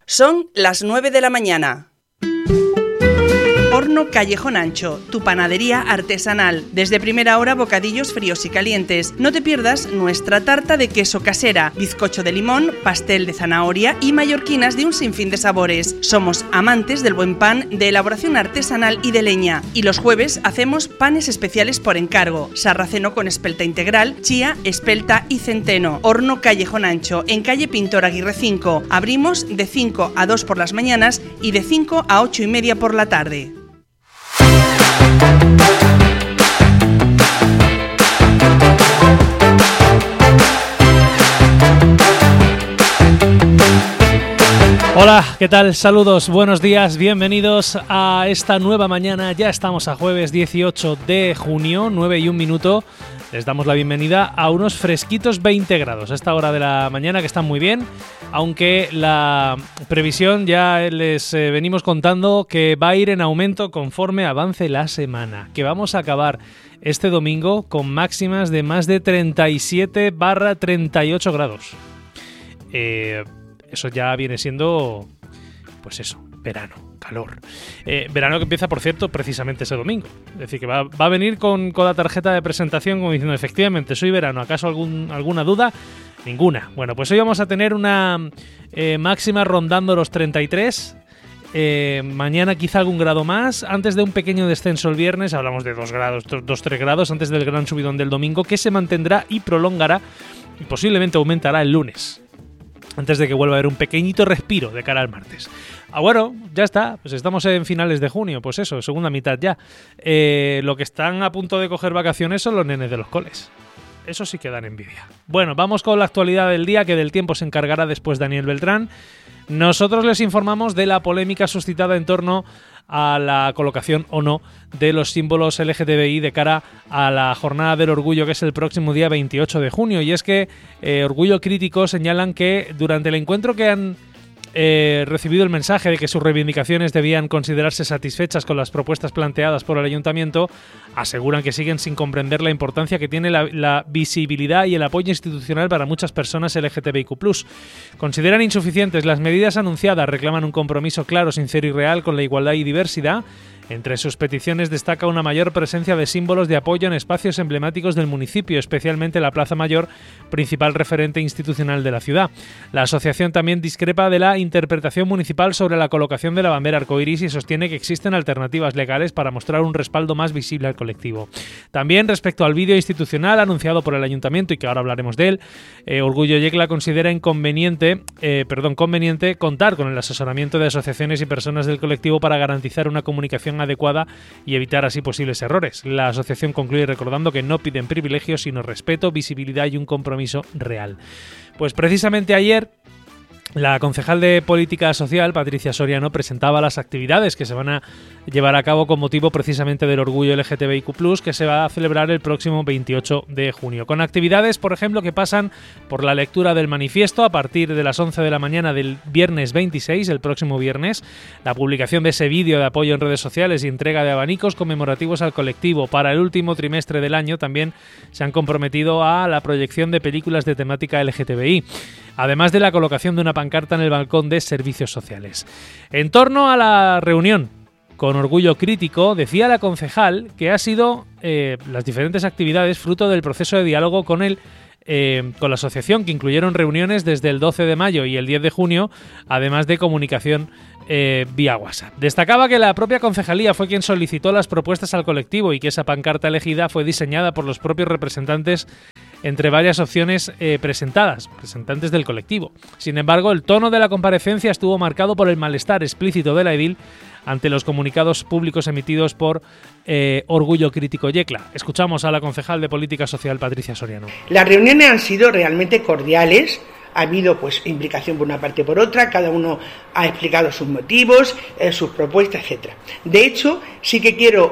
Son las 9 de la mañana. Horno Callejón Ancho, tu panadería artesanal. Desde primera hora, bocadillos fríos y calientes. No te pierdas nuestra tarta de queso casera, bizcocho de limón, pastel de zanahoria y mallorquinas de un sinfín de sabores. Somos amantes del buen pan de elaboración artesanal y de leña. Y los jueves hacemos panes especiales por encargo. Sarraceno con espelta integral, chía, espelta y centeno. Horno Callejón Ancho, en calle Pintor Aguirre 5. Abrimos de 5 a 2 por las mañanas y de 5 a 8 y media por la tarde. Hola, ¿qué tal? Saludos, buenos días, bienvenidos a esta nueva mañana. Ya estamos a jueves 18 de junio, 9 y 1 minuto. Les damos la bienvenida a unos fresquitos 20 grados a esta hora de la mañana, que están muy bien, aunque la previsión ya les venimos contando que va a ir en aumento conforme avance la semana, que vamos a acabar este domingo con máximas de más de 37/38 grados. Eso ya viene siendo, pues eso, verano, calor. Verano que empieza, por cierto, precisamente ese domingo. Es decir, que va a venir con la tarjeta de presentación como diciendo, efectivamente, soy verano. ¿Acaso alguna duda? Ninguna. Bueno, pues hoy vamos a tener una máxima rondando los 33. Mañana quizá algún grado más, antes de un pequeño descenso el viernes. Hablamos de 2 grados, 2-3 grados antes del gran subidón del domingo, que se mantendrá y prolongará y posiblemente aumentará el lunes, antes de que vuelva a haber un pequeñito respiro de cara al martes. Bueno, ya está, pues estamos en finales de junio, pues eso, segunda mitad ya. Lo que están a punto de coger vacaciones son los nenes de los coles. Eso sí que dan envidia. Bueno, vamos con la actualidad del día, que del tiempo se encargará después Daniel Beltrán. Nosotros les informamos de la polémica suscitada en torno a la colocación o no de los símbolos LGTBI de cara a la Jornada del Orgullo, que es el próximo día 28 de junio. Y es que Orgullo Crítico señalan que durante el encuentro que han recibido el mensaje de que sus reivindicaciones debían considerarse satisfechas con las propuestas planteadas por el Ayuntamiento, aseguran que siguen sin comprender la importancia que tiene la visibilidad y el apoyo institucional para muchas personas LGTBIQ+. Consideran insuficientes las medidas anunciadas, reclaman un compromiso claro, sincero y real con la igualdad y diversidad. Entre sus peticiones destaca una mayor presencia de símbolos de apoyo en espacios emblemáticos del municipio, especialmente la Plaza Mayor, principal referente institucional de la ciudad. La asociación también discrepa de la interpretación municipal sobre la colocación de la bandera arcoiris y sostiene que existen alternativas legales para mostrar un respaldo más visible al colectivo. También respecto al vídeo institucional anunciado por el Ayuntamiento, y que ahora hablaremos de él, Orgullo Yecla considera conveniente contar con el asesoramiento de asociaciones y personas del colectivo para garantizar una comunicación adecuada y evitar así posibles errores. La asociación concluye recordando que no piden privilegios, sino respeto, visibilidad y un compromiso real. Pues precisamente ayer la concejal de Política Social, Patricia Soriano, presentaba las actividades que se van a llevar a cabo con motivo precisamente del Orgullo LGTBIQ+, que se va a celebrar el próximo 28 de junio. Con actividades, por ejemplo, que pasan por la lectura del manifiesto a partir de las 11 de la mañana del viernes 26, el próximo viernes, la publicación de ese vídeo de apoyo en redes sociales y entrega de abanicos conmemorativos al colectivo. Para el último trimestre del año también se han comprometido a la proyección de películas de temática LGTBI, además de la colocación de una pancarta en el balcón de servicios sociales. En torno a la reunión con Orgullo Crítico, decía la concejal que ha sido las diferentes actividades fruto del proceso de diálogo con la asociación, que incluyeron reuniones desde el 12 de mayo y el 10 de junio, además de comunicación vía WhatsApp. Destacaba que la propia concejalía fue quien solicitó las propuestas al colectivo y que esa pancarta elegida fue diseñada por los propios representantes entre varias opciones representantes del colectivo. Sin embargo, el tono de la comparecencia estuvo marcado por el malestar explícito de la edil ante los comunicados públicos emitidos por Orgullo Crítico Yecla. Escuchamos a la concejal de Política Social, Patricia Soriano. Las reuniones han sido realmente cordiales. Ha habido implicación por una parte y por otra, cada uno ha explicado sus motivos, sus propuestas, etc. De hecho, sí que quiero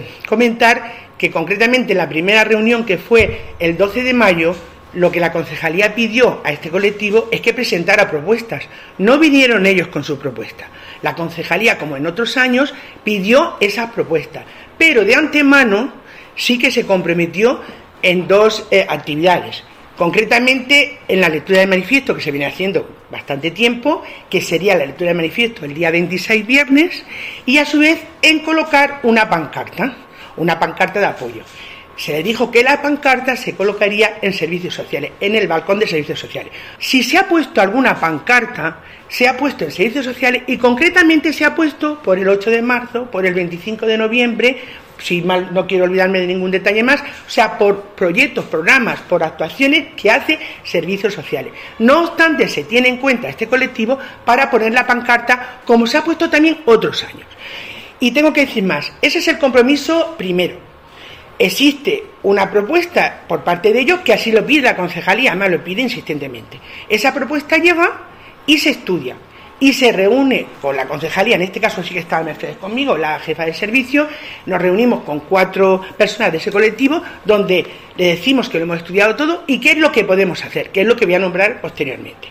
comentar que concretamente la primera reunión, que fue el 12 de mayo, lo que la concejalía pidió a este colectivo es que presentara propuestas. No vinieron ellos con sus propuestas. La concejalía, como en otros años, pidió esas propuestas, pero de antemano sí que se comprometió en dos actividades. Concretamente, en la lectura del manifiesto, que se viene haciendo bastante tiempo, que sería la lectura del manifiesto el día 26 viernes, y a su vez en colocar una pancarta de apoyo. Se le dijo que la pancarta se colocaría en servicios sociales, en el balcón de servicios sociales. Si se ha puesto alguna pancarta, se ha puesto en servicios sociales y concretamente se ha puesto por el 8 de marzo, por el 25 de noviembre, si mal no quiero olvidarme de ningún detalle más, o sea, por proyectos, programas, por actuaciones que hace servicios sociales. No obstante, se tiene en cuenta este colectivo para poner la pancarta como se ha puesto también otros años. Y tengo que decir más, ese es el compromiso primero. Existe una propuesta por parte de ellos que así lo pide la concejalía, además lo pide insistentemente. Esa propuesta llega y se estudia y se reúne con la concejalía, en este caso sí que estaba Mercedes conmigo, la jefa de servicio, nos reunimos con 4 personas de ese colectivo donde le decimos que lo hemos estudiado todo y qué es lo que podemos hacer, qué es lo que voy a nombrar posteriormente.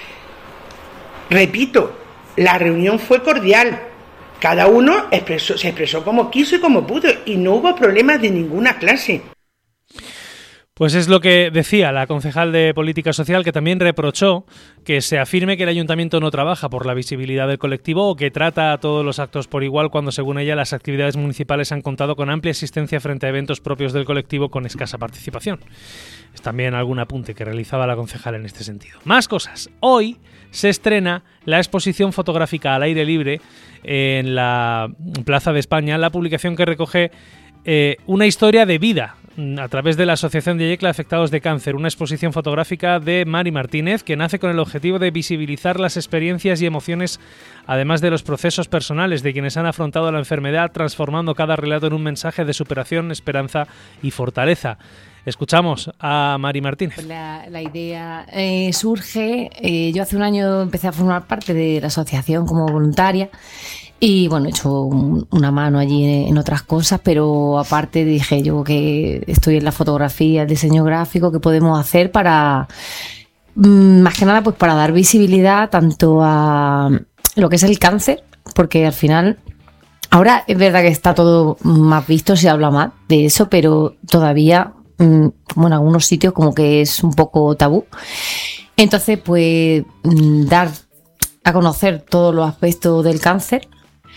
Repito, la reunión fue cordial. Cada uno se expresó como quiso y como pudo y no hubo problemas de ninguna clase. Pues es lo que decía la concejal de Política Social, que también reprochó que se afirme que el ayuntamiento no trabaja por la visibilidad del colectivo o que trata a todos los actos por igual cuando, según ella, las actividades municipales han contado con amplia asistencia frente a eventos propios del colectivo con escasa participación. Es también algún apunte que realizaba la concejal en este sentido. Más cosas. Hoy se estrena la exposición fotográfica al aire libre en la Plaza de España, la publicación que recoge una historia de vida a través de la Asociación de Yecla Afectados de Cáncer, una exposición fotográfica de Mari Martínez que nace con el objetivo de visibilizar las experiencias y emociones, además de los procesos personales de quienes han afrontado la enfermedad, transformando cada relato en un mensaje de superación, esperanza y fortaleza. Escuchamos a Mari Martínez. La idea surge, yo hace un año empecé a formar parte de la asociación como voluntaria y bueno, he hecho una mano allí en otras cosas, pero aparte dije yo que estoy en la fotografía, el diseño gráfico, ¿qué podemos hacer para, más que nada, pues para dar visibilidad tanto a lo que es el cáncer, porque al final... Ahora es verdad que está todo más visto, se habla más de eso, pero todavía, como en algunos sitios, como que es un poco tabú. Entonces, pues, dar a conocer todos los aspectos del cáncer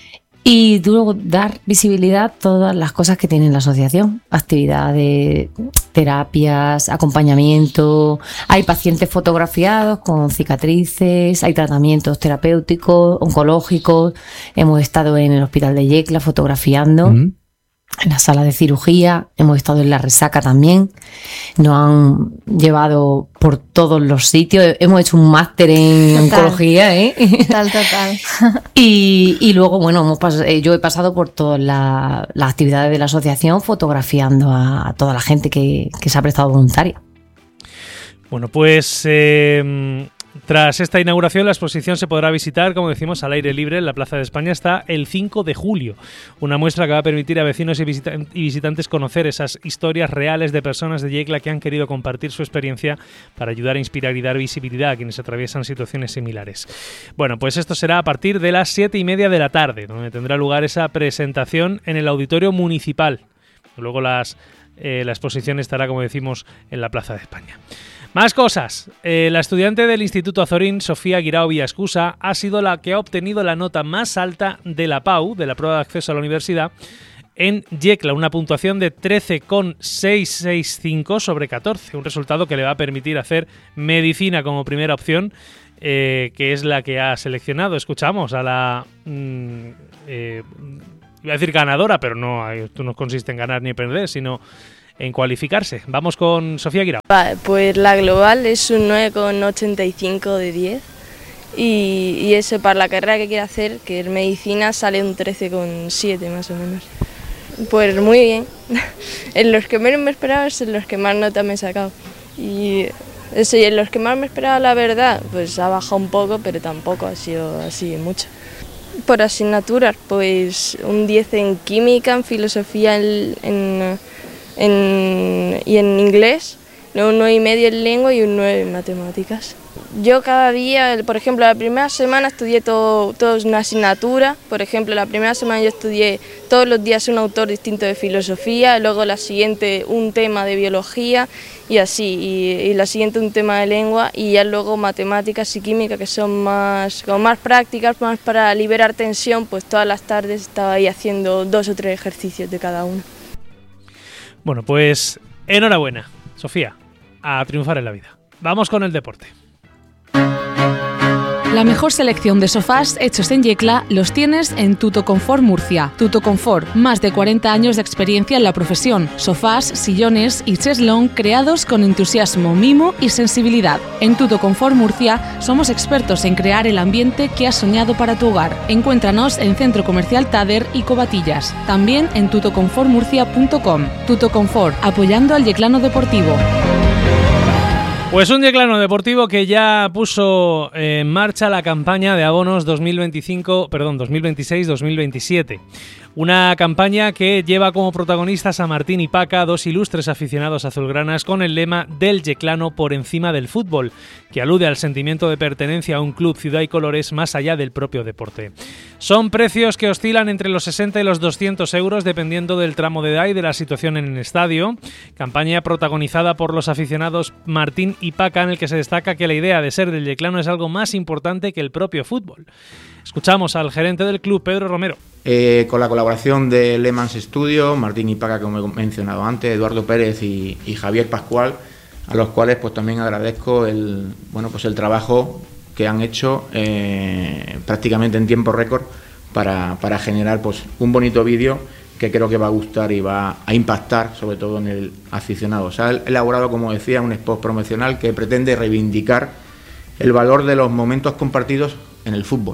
y luego dar visibilidad a todas las cosas que tiene la asociación. Actividades, terapias, acompañamiento. Hay pacientes fotografiados con cicatrices, hay tratamientos terapéuticos, oncológicos. Hemos estado en el hospital de Yecla fotografiando. En la sala de cirugía, hemos estado en la Resaca también, nos han llevado por todos los sitios, hemos hecho un máster en oncología, Total. Y luego, bueno, yo he pasado por todas las actividades de la asociación fotografiando a toda la gente que se ha prestado voluntaria. Bueno, pues tras esta inauguración, la exposición se podrá visitar, como decimos, al aire libre en la Plaza de España hasta el 5 de julio. Una muestra que va a permitir a vecinos y visitantes conocer esas historias reales de personas de Yecla que han querido compartir su experiencia para ayudar a inspirar y dar visibilidad a quienes atraviesan situaciones similares. Bueno, pues esto será a partir de las 7:30 de la tarde, donde tendrá lugar esa presentación en el Auditorio Municipal. Luego la exposición estará, como decimos, en la Plaza de España. Más cosas. La estudiante del Instituto Azorín, Sofía Guirao Villascusa, ha sido la que ha obtenido la nota más alta de la PAU, de la prueba de acceso a la universidad, en Yecla, una puntuación de 13,665 sobre 14, un resultado que le va a permitir hacer medicina como primera opción, que es la que ha seleccionado. Escuchamos a la... iba a decir ganadora, pero no, esto no consiste en ganar ni perder, sino en cualificarse. Vamos con Sofía Guirao. Pues la global es un 9,85 de 10 y eso para la carrera que quiero hacer, que es medicina, sale un 13,7 más o menos. Pues muy bien. En los que menos me esperaba es en los que más nota me he sacado. Y eso, y en los que más me esperaba, la verdad, pues ha bajado un poco, pero tampoco ha sido así mucho. Por asignaturas, pues un 10 en química, en filosofía y en inglés. luego un 9,5 en lengua y un 9 en matemáticas. Yo cada día, por ejemplo, la primera semana estudié toda una asignatura. Por ejemplo, la primera semana yo estudié todos los días un autor distinto de filosofía, luego la siguiente un tema de biología y así, y la siguiente un tema de lengua, y ya luego matemáticas y química, que son más prácticas, más para liberar tensión. Pues todas las tardes estaba ahí haciendo 2 o 3 ejercicios de cada uno. Bueno, pues enhorabuena, Sofía, a triunfar en la vida. Vamos con el deporte. La mejor selección de sofás hechos en yecla los tienes en Tutoconfort Murcia. Tutoconfort, más de 40 años de experiencia en la profesión. Sofás, sillones y cheslón creados con entusiasmo, mimo y sensibilidad. En Tutoconfort Murcia somos expertos en crear el ambiente que has soñado para tu hogar. Encuéntranos en Centro Comercial Tader y Covatillas. También en tutoconfortmurcia.com. Tutoconfort, apoyando al yeclano deportivo. Pues un yeclano deportivo que ya puso en marcha la campaña de abonos 2026-2027. Una campaña que lleva como protagonistas a Martín y Paca, 2 ilustres aficionados azulgranas, con el lema del yeclano por encima del fútbol, que alude al sentimiento de pertenencia a un club, ciudad y colores más allá del propio deporte. Son precios que oscilan entre los 60 y los 200 euros dependiendo del tramo de edad y de la situación en el estadio. Campaña protagonizada por los aficionados Martín y Paca, en el que se destaca que la idea de ser del yeclano es algo más importante que el propio fútbol. Escuchamos al gerente del club, Pedro Romero. Con la colaboración de Le Mans Studio, Martín y Paca, como he mencionado antes, Eduardo Pérez y Javier Pascual, a los cuales pues también agradezco el trabajo que han hecho prácticamente en tiempo récord para generar pues un bonito vídeo que creo que va a gustar y va a impactar sobre todo en el aficionado. Se ha elaborado, como decía, un spot promocional que pretende reivindicar el valor de los momentos compartidos en el fútbol,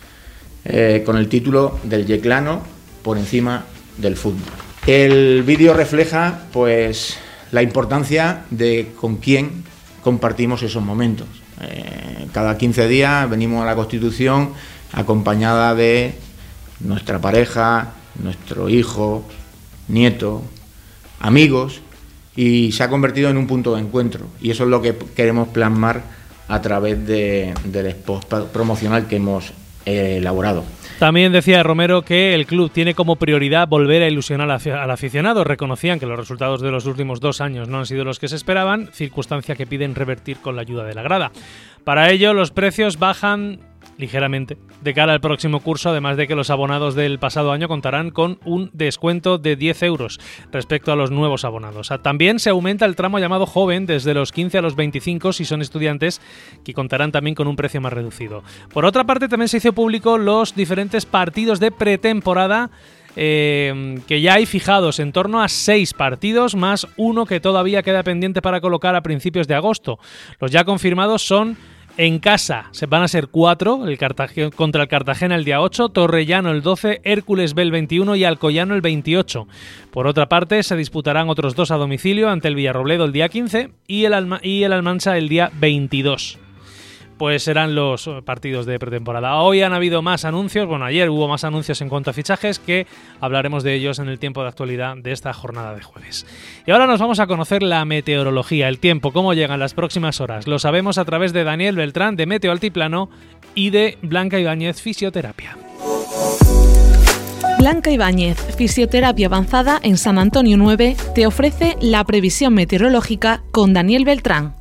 con el título del yeclano por encima del fútbol. El vídeo refleja pues la importancia de con quién compartimos esos momentos. Cada 15 días venimos a la Constitución acompañada de nuestra pareja, nuestro hijo, nieto, amigos, y se ha convertido en un punto de encuentro, y eso es lo que queremos plasmar a través del spot promocional que hemos elaborado. También decía Romero que el club tiene como prioridad volver a ilusionar al aficionado. Reconocían que los resultados de los últimos 2 años no han sido los que se esperaban, circunstancia que piden revertir con la ayuda de la grada. Para ello, los precios bajan ligeramente de cara al próximo curso, además de que los abonados del pasado año contarán con un descuento de 10 euros respecto a los nuevos abonados. También se aumenta el tramo llamado joven desde los 15 a los 25 si son estudiantes, que contarán también con un precio más reducido. Por otra parte, también se hizo público los diferentes partidos de pretemporada que ya hay fijados, en torno a 6 partidos, más uno que todavía queda pendiente para colocar a principios de agosto. Los ya confirmados son: en casa van a ser 4, contra el Cartagena el día 8, Torrellano el 12, Hércules B el 21 y Alcoyano el 28. Por otra parte, se disputarán otros 2 a domicilio ante el Villarrobledo el día 15 y el Almansa el día 22. Pues serán los partidos de pretemporada. Hoy han habido más anuncios, ayer hubo más anuncios en cuanto a fichajes, que hablaremos de ellos en el tiempo de actualidad de esta jornada de jueves. Y ahora nos vamos a conocer la meteorología, el tiempo, cómo llegan las próximas horas. Lo sabemos a través de Daniel Beltrán, de Meteo Altiplano, y de Blanca Ibáñez, Fisioterapia. Blanca Ibáñez, Fisioterapia Avanzada en San Antonio 9, te ofrece la previsión meteorológica con Daniel Beltrán.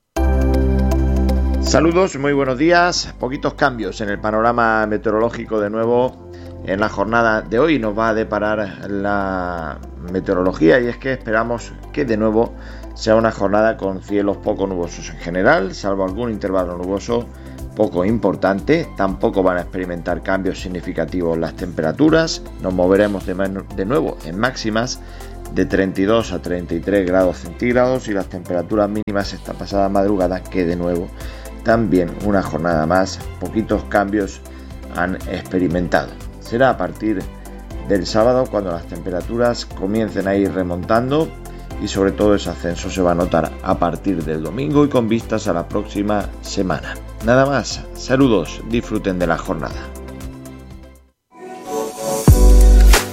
Saludos, muy buenos días. Poquitos cambios en el panorama meteorológico de nuevo en la jornada de hoy. Nos va a deparar la meteorología, y es que esperamos que de nuevo sea una jornada con cielos poco nubosos en general, salvo algún intervalo nuboso poco importante. Tampoco van a experimentar cambios significativos las temperaturas. Nos moveremos de nuevo en máximas de 32 a 33 grados centígrados, y las temperaturas mínimas esta pasada madrugada, que de nuevo también una jornada más poquitos cambios han experimentado. Será a partir del sábado cuando las temperaturas comiencen a ir remontando, y sobre todo ese ascenso se va a notar a partir del domingo y con vistas a la próxima semana. Nada más, saludos, disfruten de la jornada.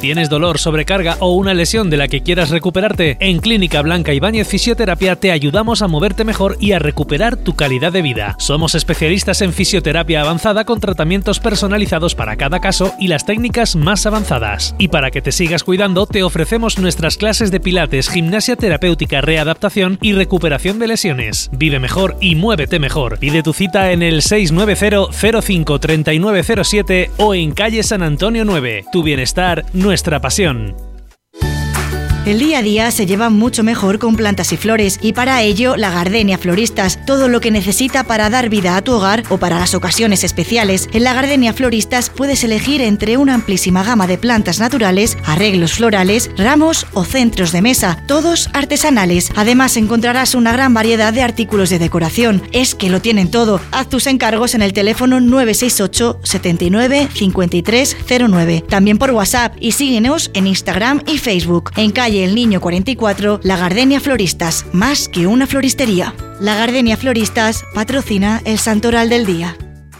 ¿Tienes dolor, sobrecarga o una lesión de la que quieras recuperarte? En Clínica Blanca Ibáñez Fisioterapia te ayudamos a moverte mejor y a recuperar tu calidad de vida. Somos especialistas en fisioterapia avanzada con tratamientos personalizados para cada caso y las técnicas más avanzadas. Y para que te sigas cuidando, te ofrecemos nuestras clases de pilates, gimnasia terapéutica, readaptación y recuperación de lesiones. Vive mejor y muévete mejor. Pide tu cita en el 690 05 3907 o en calle San Antonio 9. Tu bienestar, nuestra pasión. El día a día se lleva mucho mejor con plantas y flores y para ello La Gardenia Floristas, todo lo que necesita para dar vida a tu hogar o para las ocasiones especiales. En La Gardenia Floristas puedes elegir entre una amplísima gama de plantas naturales, arreglos florales, ramos o centros de mesa, todos artesanales. Además encontrarás una gran variedad de artículos de decoración. Es que lo tienen todo. Haz tus encargos en el teléfono 968 79 53 09. También por WhatsApp y síguenos en Instagram y Facebook. En calle El Niño 44, La Gardenia Floristas, más que una floristería. La Gardenia Floristas patrocina el Santoral del Día.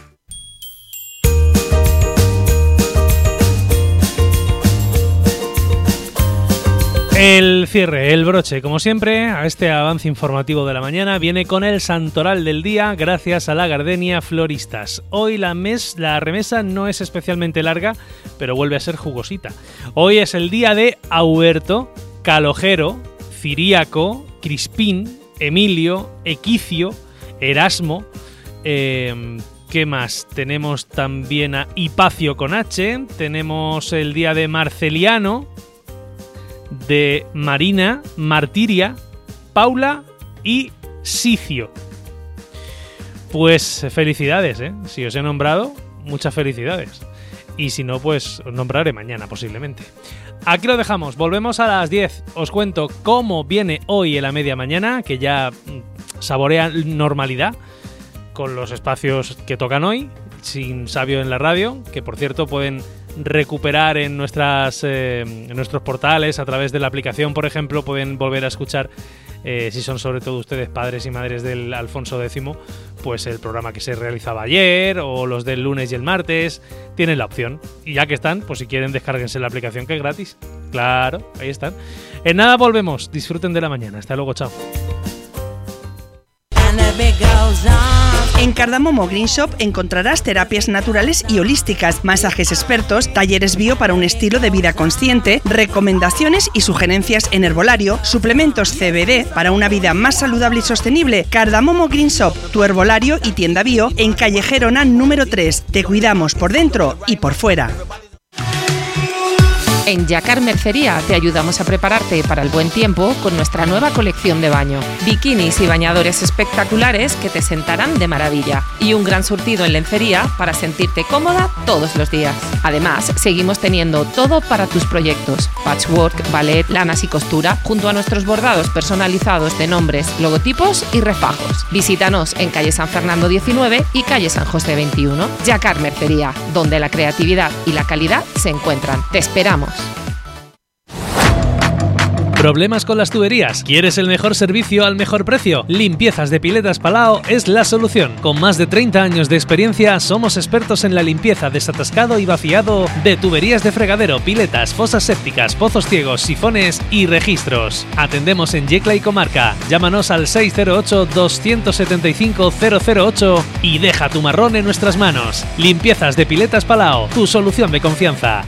El cierre, el broche, como siempre, a este avance informativo de la mañana viene con el Santoral del Día gracias a La Gardenia Floristas. Hoy la remesa no es especialmente larga, pero vuelve a ser jugosita. Hoy es el día de Auberto, Calogero, Ciríaco, Crispín, Emilio, Equicio, Erasmo. ¿Qué más? Tenemos también a Hipacio con H. Tenemos el día de Marceliano, de Marina, Martiria, Paula y Sicio. Pues felicidades, ¿eh? Si os he nombrado, muchas felicidades. Y si no, pues os nombraré mañana posiblemente. Aquí lo dejamos, volvemos a las 10. Os cuento cómo viene hoy en la media mañana, que ya saborea normalidad con los espacios que tocan hoy, sin Sabio en la radio, que por cierto pueden recuperar en nuestros portales, a través de la aplicación, por ejemplo, pueden volver a escuchar, si son sobre todo ustedes padres y madres del Alfonso X, pues el programa que se realizaba ayer o los del lunes y el martes, tienen la opción. Y ya que están, pues si quieren descárguense la aplicación, que es gratis. Claro, ahí están. En nada volvemos, disfruten de la mañana. Hasta luego, chao. En Cardamomo Green Shop encontrarás terapias naturales y holísticas, masajes expertos, talleres bio para un estilo de vida consciente, recomendaciones y sugerencias en herbolario, suplementos CBD para una vida más saludable y sostenible. Cardamomo Green Shop, tu herbolario y tienda bio en calle Gerona número 3. Te cuidamos por dentro y por fuera. En Yacar Mercería te ayudamos a prepararte para el buen tiempo con nuestra nueva colección de baño. Bikinis y bañadores espectaculares que te sentarán de maravilla. Y un gran surtido en lencería para sentirte cómoda todos los días. Además, seguimos teniendo todo para tus proyectos. Patchwork, ballet, lanas y costura, junto a nuestros bordados personalizados de nombres, logotipos y refajos. Visítanos en calle San Fernando 19 y calle San José 21. Yacar Mercería, donde la creatividad y la calidad se encuentran. Te esperamos. ¿Problemas con las tuberías? ¿Quieres el mejor servicio al mejor precio? Limpiezas de Piletas Palao es la solución. Con más de 30 años de experiencia, somos expertos en la limpieza, desatascado y vaciado de tuberías de fregadero, piletas, fosas sépticas, pozos ciegos, sifones y registros. Atendemos en Yecla y comarca. Llámanos al 608-275-008 y deja tu marrón en nuestras manos. Limpiezas de Piletas Palao, tu solución de confianza.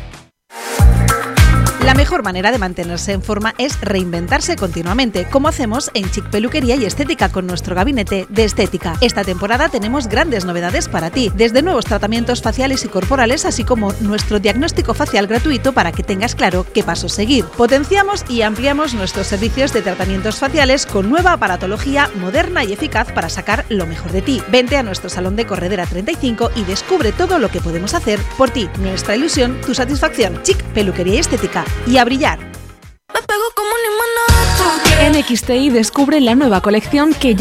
La mejor manera de mantenerse en forma es reinventarse continuamente, como hacemos en Chic Peluquería y Estética con nuestro gabinete de estética. Esta temporada tenemos grandes novedades para ti, desde nuevos tratamientos faciales y corporales, así como nuestro diagnóstico facial gratuito para que tengas claro qué pasos seguir. Potenciamos y ampliamos nuestros servicios de tratamientos faciales con nueva aparatología moderna y eficaz para sacar lo mejor de ti. Vente a nuestro salón de Corredera 35 y descubre todo lo que podemos hacer por ti. Nuestra ilusión, tu satisfacción. Chic Peluquería y Estética. Y a brillar. En XTI descubre la nueva colección que